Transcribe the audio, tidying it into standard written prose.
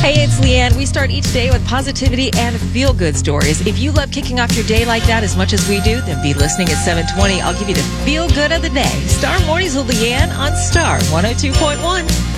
Hey, it's Leanne. We start each day with positivity and feel-good stories. If you love kicking off your day like that as much as we do, then be listening at 7:20. I'll give you the feel-good of the day. Star Mornings with Leanne on Star 102.1.